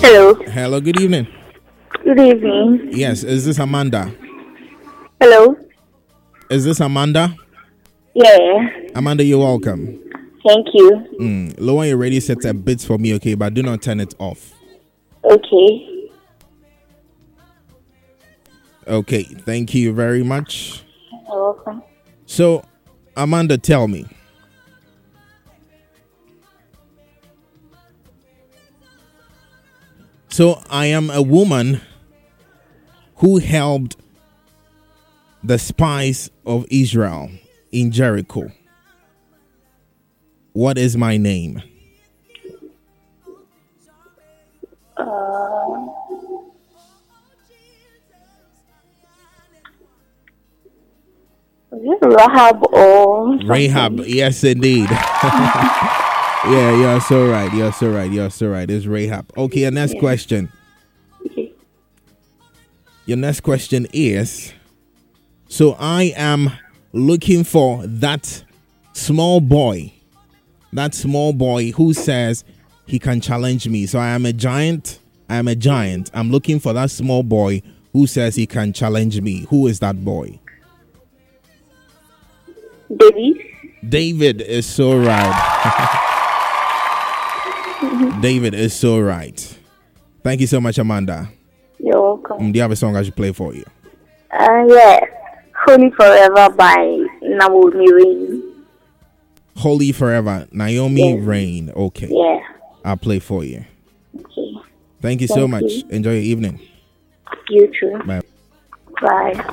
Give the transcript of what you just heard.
Hello. Hello, good evening. Good evening. Yes, is this Amanda? Hello. Is this Amanda? Yeah. Amanda, you're welcome. Thank you. Lower your radio set a bit for me, okay? But do not turn it off. Okay. Okay, thank you very much. You're welcome. So, Amanda, tell me. So, I am a woman who helped the spies of Israel in Jericho. What is my name? Is it Rahab or something? Rahab, yes indeed. Yeah, you're so right. It's Rahab. Okay, your next question. Okay. Your next question is, so I am looking for that small boy who says he can challenge me. So I am a giant. I'm looking for that small boy who says he can challenge me. Who is that boy? David. David is so right. David is so right. Thank you so much, Amanda. You're welcome. Do you have a song I should play for you? Yeah. Holy Forever by Naomi Rain. Holy Forever, Naomi Yes. Rain. Okay. Yeah. I'll play for you. Okay. Thank you so Thank much. you. Enjoy your evening. You too. Bye. Bye.